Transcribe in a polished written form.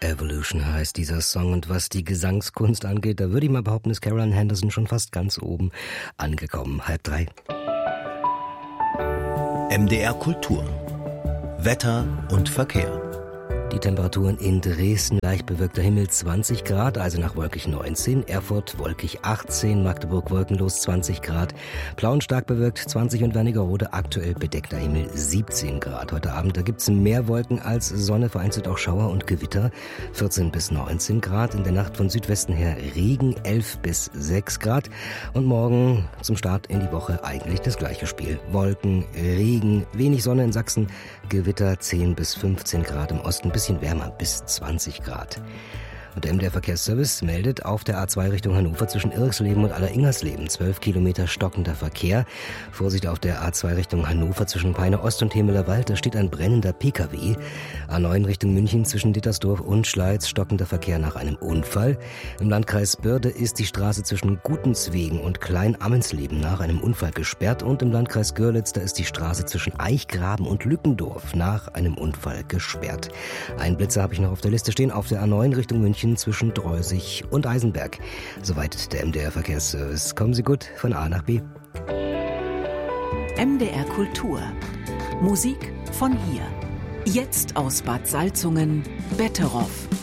Evolution heißt dieser Song, und was die Gesangskunst angeht, da würde ich mal behaupten, ist Carolyn Henderson schon fast ganz oben angekommen. 2:30. MDR Kultur. Wetter und Verkehr. Die Temperaturen in Dresden: leicht bewölkter Himmel 20 Grad, Eisenach wolkig 19, Erfurt wolkig 18, Magdeburg wolkenlos 20 Grad, Plauen stark bewölkt 20 und Wernigerode aktuell bedeckter Himmel 17 Grad. Heute Abend, da gibt's mehr Wolken als Sonne, vereinzelt auch Schauer und Gewitter, 14 bis 19 Grad. In der Nacht von Südwesten her Regen, 11 bis 6 Grad. Und morgen zum Start in die Woche eigentlich das gleiche Spiel. Wolken, Regen, wenig Sonne in Sachsen, Gewitter 10 bis 15 Grad, im Osten bisschen wärmer, bis 20 Grad. Und der MDR Verkehrsservice meldet auf der A2 Richtung Hannover zwischen Irksleben und Aller-Ingersleben 12 Kilometer stockender Verkehr. Vorsicht auf der A2 Richtung Hannover zwischen Peine Ost und Hemeler Wald, da steht ein brennender PKW. A9 Richtung München zwischen Dittersdorf und Schleiz stockender Verkehr nach einem Unfall. Im Landkreis Börde ist die Straße zwischen Gutenswegen und Klein-Ammensleben nach einem Unfall gesperrt, und im Landkreis Görlitz, da ist die Straße zwischen Eichgraben und Lückendorf nach einem Unfall gesperrt. Ein Blitzer habe ich noch auf der Liste stehen, auf der A9 Richtung München zwischen Dreusig und Eisenberg. Soweit der MDR Verkehrsservice. Kommen Sie gut von A nach B. MDR Kultur. Musik von hier. Jetzt aus Bad Salzungen, Betteroff.